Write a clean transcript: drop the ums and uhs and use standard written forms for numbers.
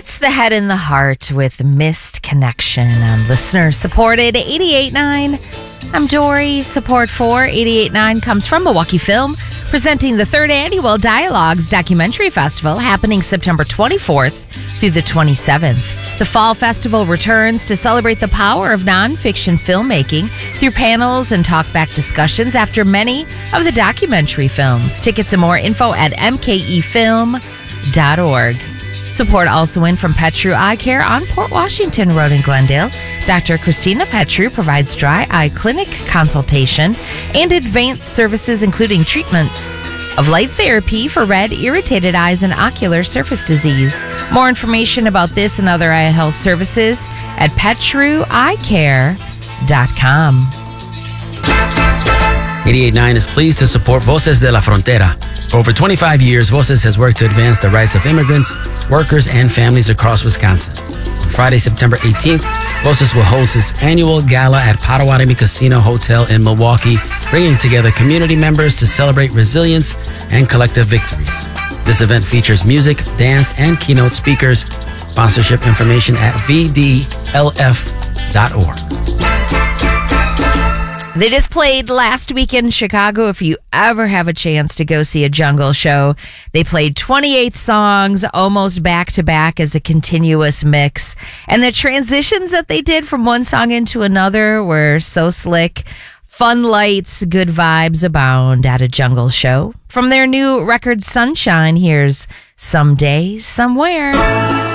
It's the Head and the Heart with Missed Connection on listener-supported 88.9. I'm Dory. Support for 88.9 comes from Milwaukee Film, presenting the 3rd Annual Dialogues Documentary Festival happening September 24th through the 27th. The Fall Festival returns to celebrate the power of nonfiction filmmaking through panels and talkback discussions after many of the documentary films. Tickets and more info at mkefilm.org. Support also in from Petru Eye Care on Port Washington Road in Glendale. Dr. Christina Petru provides dry eye clinic consultation and advanced services including treatments of light therapy for red, irritated eyes, and ocular surface disease. More information about this and other eye health services at petrueyecare.com. 88.9 is pleased to support Voces de la Frontera. For over 25 years, Voces has worked to advance the rights of immigrants, workers, and families across Wisconsin. On Friday, September 18th, Voces will host its annual gala at Potawatomi Casino Hotel in Milwaukee, bringing together community members to celebrate resilience and collective victories. This event features music, dance, and keynote speakers. Sponsorship information at vdlf.org. They just played last week in Chicago. If you ever have a chance to go see a Jungle show, they played 28 songs almost back to back as a continuous mix. And the transitions that they did from one song into another were so slick. Fun lights, good vibes abound at a Jungle show. From their new record Sunshine, here's Someday, Somewhere.